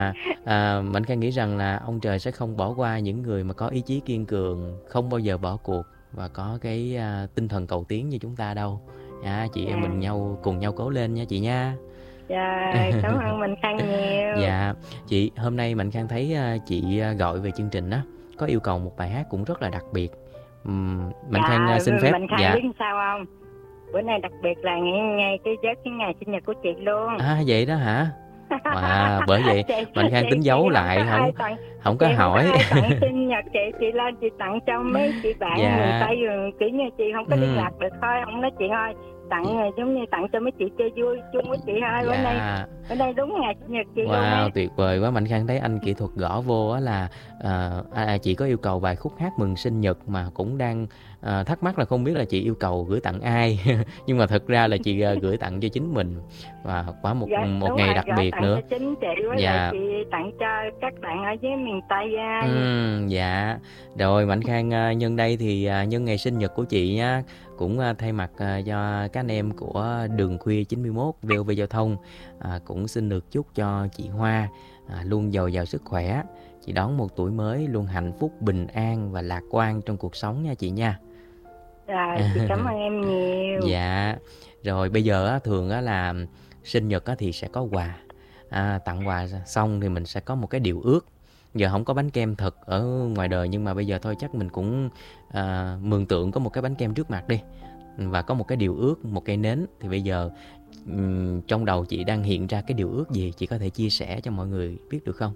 Mạnh Khang nghĩ rằng là ông trời sẽ không bỏ qua những người mà có ý chí kiên cường, không bao giờ bỏ cuộc và có cái tinh thần cầu tiến như chúng ta đâu. Chị em mình À, cùng nhau cố lên nha chị nha. rồi, cảm ơn Minh Khang nhiều. Dạ, chị hôm nay Mạnh Khang thấy chị gọi về chương trình á, có yêu cầu một bài hát cũng rất là đặc biệt. Mạnh Khang Dạ, xin phép. Minh Khang Dạ. biết sao không? Bữa nay đặc biệt là ngày cái ngày sinh nhật của chị luôn. Vậy đó hả? Bởi vậy chị Mạnh Khang tính chị giấu không có lại, ai không tặng, không chị có không có hỏi. ai tặng sinh nhật chị lên chị tặng cho mấy chị bạn miền Dạ. Tây rồi, kiểu như chị không có liên Ừm. lạc được thôi, không nói chuyện thôi. Tặng giống như tặng cho mấy chị chơi vui chung với chị thôi. bữa nay Dạ. bữa nay đúng ngày sinh nhật chị luôn Wow, á. tuyệt vời quá! Mạnh Khang thấy anh kỹ thuật gõ vô á là, chị có yêu cầu bài khúc hát mừng sinh nhật mà cũng đang, thắc mắc là không biết là chị yêu cầu gửi tặng ai. Nhưng mà thật ra là chị, gửi tặng cho chính mình và quả một Dạ một đúng ngày rồi, đặc gửi biệt tặng nữa. cho chính chị, với lại Dạ. chị tặng cho các bạn ở dưới miền Tây Dạ. Rồi Mạnh Khang, nhân đây thì, nhân ngày sinh nhật của chị nhá, cũng, thay mặt, cho các anh em của Đường Khuya 91 VOV Giao thông, cũng xin được chúc cho chị Hoa, luôn dồi dào sức khỏe, chị đón một tuổi mới luôn hạnh phúc, bình an và lạc quan trong cuộc sống nha chị nha. Rồi, chị cảm ơn em nhiều. Dạ. Rồi bây giờ á, thường á là sinh nhật á thì sẽ có quà. Tặng quà xong thì mình sẽ có một cái điều ước. Giờ không có bánh kem thật ở ngoài đời nhưng mà bây giờ thôi chắc mình cũng mường tượng có một cái bánh kem trước mặt đi. Và có một cái điều ước, một cây nến thì bây giờ trong đầu chị đang hiện ra cái điều ước gì, chị có thể chia sẻ cho mọi người biết được không?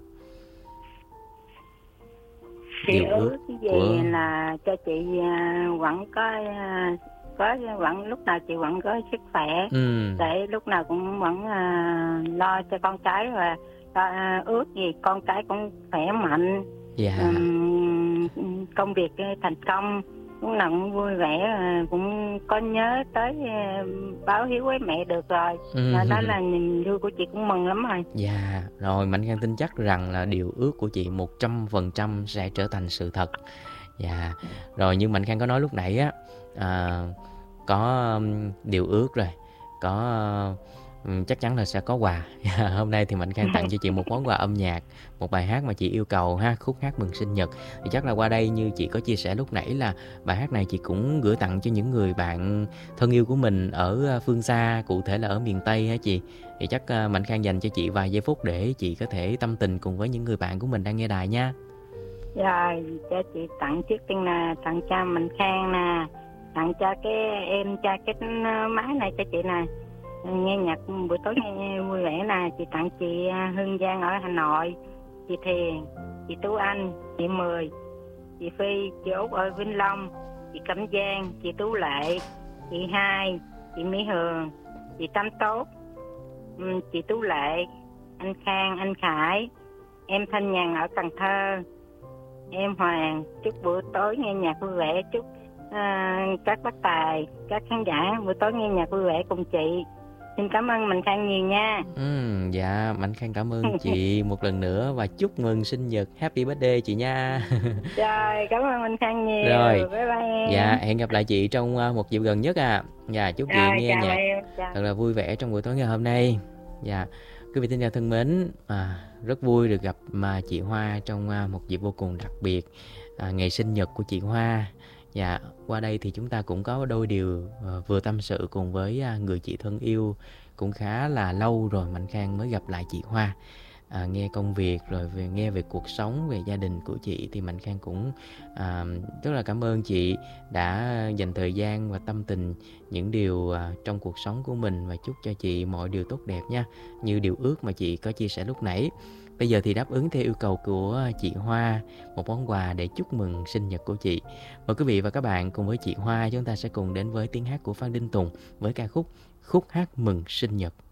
Chị Điều ước ước cái gì của là cho chị vẫn có vẫn lúc nào chị vẫn có sức khỏe, để lúc nào cũng vẫn lo cho con cái, và ước gì con cái cũng khỏe mạnh, dạ. công việc thành công, lúc nào cũng vui vẻ, cũng có nhớ tới báo hiếu với mẹ được rồi. Đó là niềm vui của chị, cũng mừng lắm rồi. Dạ, rồi Mạnh Khang tin chắc rằng là điều ước của chị 100% sẽ trở thành sự thật. Dạ, rồi như Mạnh Khang có nói lúc nãy á, à, có điều ước rồi, có chắc chắn là sẽ có quà. Hôm nay thì Mạnh Khang tặng cho chị một món quà âm nhạc, một bài hát mà chị yêu cầu ha, khúc hát mừng sinh nhật. Thì chắc là qua đây như chị có chia sẻ lúc nãy là bài hát này chị cũng gửi tặng cho những người bạn thân yêu của mình ở phương xa, cụ thể là ở miền Tây hả chị? Thì chắc Mạnh Khang dành cho chị vài giây phút để chị có thể tâm tình cùng với những người bạn của mình đang nghe đài nha. Rồi, cho chị tặng trước tiên là tặng cho Mạnh Khang nè, tặng cho cái em, cho cái máy này cho chị nè, nghe nhạc buổi tối nghe vui vẻ nè. Chị tặng chị Hương Giang ở Hà Nội, chị Thiền, chị Tú Anh, chị Mười, chị Phi, chị Út ở Vĩnh Long, chị Cẩm Giang, chị Tú Lệ, chị Hai, chị Mỹ Hường, chị Tâm Tốt, chị Tú Lệ, anh Khang, anh Khải, em Thanh Nhàn ở Cần Thơ, em Hoàng. Chúc bữa tối nghe nhạc vui vẻ. Chúc các bác tài, các khán giả bữa tối nghe nhạc vui vẻ cùng chị. Xin cảm ơn Mạnh Khang nhiều nha. Dạ, Mạnh Khang cảm ơn chị một lần nữa và chúc mừng sinh nhật, Happy birthday chị nha. Rồi, cảm ơn Mạnh Khang Rồi, nhiều. Bye bye dạ em. hẹn gặp lại chị trong một dịp gần nhất à. Dạ, chúc chị Rồi, nghe chào nhạc em. Chào. thật là vui vẻ trong buổi tối ngày hôm nay. Dạ, quý vị thính giả thân mến, rất vui được gặp chị Hoa trong một dịp vô cùng đặc biệt, ngày sinh nhật của chị Hoa. Dạ, qua đây thì chúng ta cũng có đôi điều vừa tâm sự cùng với người chị thân yêu, cũng khá là lâu rồi Mạnh Khang mới gặp lại chị Hoa. Nghe công việc rồi nghe về cuộc sống, về gia đình của chị thì Mạnh Khang cũng rất là cảm ơn chị đã dành thời gian và tâm tình những điều trong cuộc sống của mình, và chúc cho chị mọi điều tốt đẹp nha, như điều ước mà chị có chia sẻ lúc nãy. Bây giờ thì đáp ứng theo yêu cầu của chị Hoa một món quà để chúc mừng sinh nhật của chị. Mời quý vị và các bạn cùng với chị Hoa chúng ta sẽ cùng đến với tiếng hát của Phan Đình Tùng với ca khúc Khúc hát mừng sinh nhật.